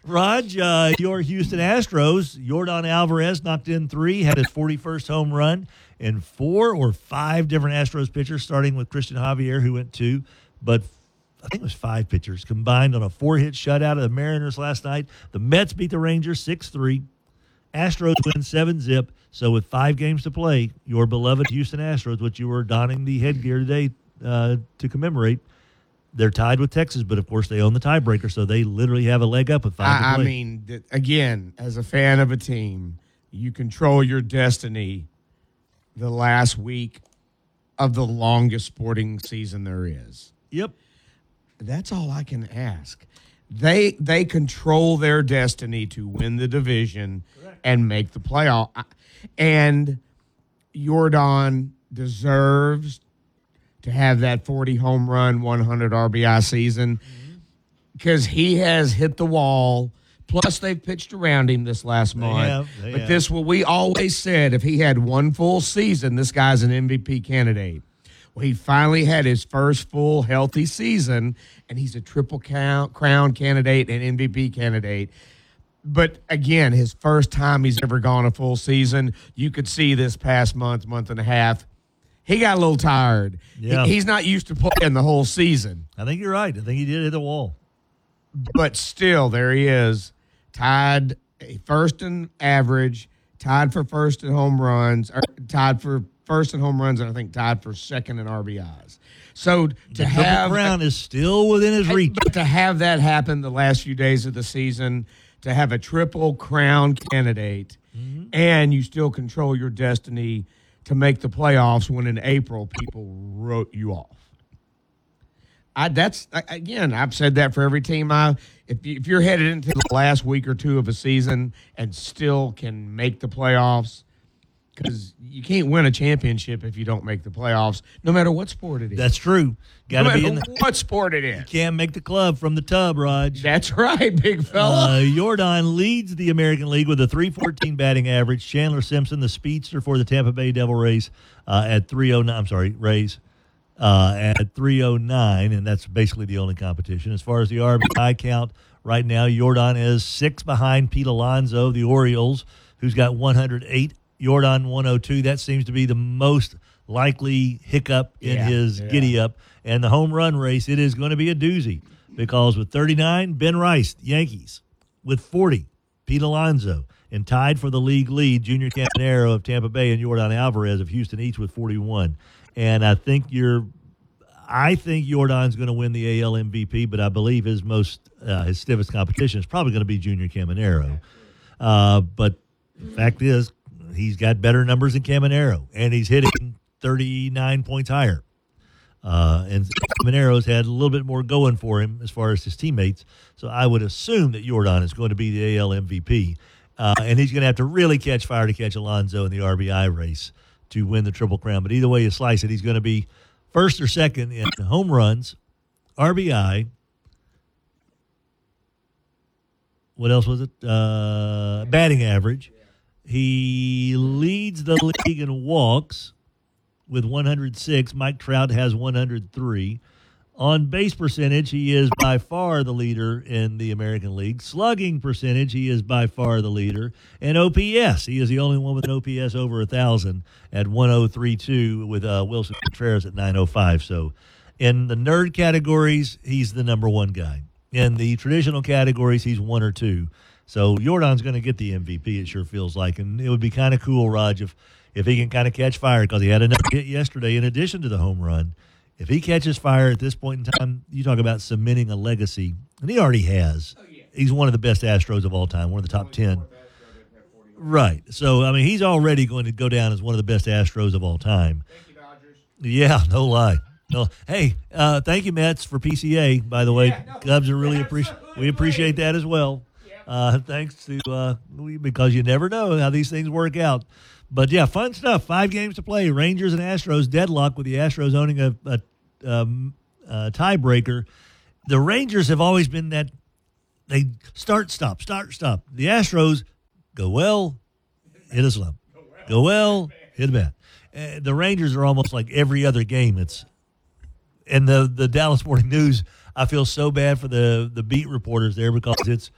Raj, your Houston Astros, Yordan Alvarez knocked in 3, had his 41st home run, and 4 or 5 different Astros pitchers, starting with Christian Javier, who went 2, but I think it was 5 pitchers combined on a 4-hit shutout of the Mariners last night. The Mets beat the Rangers 6-3. Astros win 7-zip. So with 5 games to play, your beloved Houston Astros, which you were donning the headgear today to commemorate, they're tied with Texas, but of course they own the tiebreaker, so they literally have a leg up with 5 to play. I mean, again, as a fan of a team, you control your destiny the last week of the longest sporting season there is. Yep. That's all I can ask. They control their destiny to win the division and make the playoff. And Yordan deserves to have that 40 home run, 100 RBI season because he has hit the wall. Plus, they've pitched around him this last month. They but have. this, what we always said, if he had one full season, this guy's an MVP candidate. Well, he finally had his first full healthy season, and he's a triple crown candidate and MVP candidate. But again, his first time he's ever gone a full season. You could see this past month and a half, he got a little tired. Yeah. He's not used to playing the whole season. I think you're right. I think he did hit the wall. But still, there he is, tied first in average, tied for first in home runs, or tied for first in home runs, and I think tied for second in RBIs. So to have Triple Crown is still within his reach. But to have that happen the last few days of the season, to have a Triple Crown candidate, and you still control your destiny to make the playoffs when in April people wrote you off. I've said that for every team. If you're headed into the last week or two of a season and still can make the playoffs, because you can't win a championship if you don't make the playoffs, no matter what sport it is. That's true. Got to be in what sport it is. You can't make the club from the tub, Raj. That's right, big fella. Yordan leads the American League with a .314 batting average. Chandler Simpson, the speedster for the Tampa Bay Devil Rays, at 309. I'm sorry, Rays at 309, and that's basically the only competition. As far as the RBI count, right now Yordan is 6 behind Pete Alonso, the Orioles, who's got 108. Yordan 102. That seems to be the most likely hiccup in his giddy-up. And the home run race, it is going to be a doozy because with 39, Ben Rice, Yankees. With 40, Pete Alonso. And tied for the league lead, Junior Caminero of Tampa Bay and Yordan Alvarez of Houston, each with 41. And I think Yordan's going to win the AL MVP, but I believe his stiffest competition is probably going to be Junior Caminero. But the fact is, he's got better numbers than Caminero, and he's hitting 39 points higher. And Caminero's had a little bit more going for him as far as his teammates. So I would assume that Yordan is going to be the AL MVP. And he's going to have to really catch fire to catch Alonso in the RBI race to win the Triple Crown. But either way you slice it, he's going to be first or second in home runs, RBI. What else was it? Batting average. He leads the league in walks with 106. Mike Trout has 103. On base percentage, he is by far the leader in the American League. Slugging percentage, he is by far the leader. And OPS, he is the only one with an OPS over 1,000 at 103.2 with Wilson Contreras at 905. So in the nerd categories, he's the number one guy. In the traditional categories, he's 1 or 2. So Yordan's going to get the MVP, it sure feels like. And it would be kind of cool, Raj, if he can kind of catch fire, because he had another hit yesterday in addition to the home run. If he catches fire at this point in time, you talk about cementing a legacy. And he already has. He's one of the best Astros of all time, one of the top 10. Right. So, I mean, he's already going to go down as one of the best Astros of all time. Thank you, Dodgers. Yeah, no lie. No. Hey, thank you, Mets, for PCA, by the way. Cubs are really we appreciate that as well. Thanks to because you never know how these things work out. But, yeah, fun stuff. 5 games to play. Rangers and Astros deadlock with the Astros owning a tiebreaker. The Rangers have always been that they start, stop. The Astros go well, hit a slump. Go well, hit a bat. The Rangers are almost like every other game. And the Dallas Morning News, I feel so bad for the beat reporters there because it's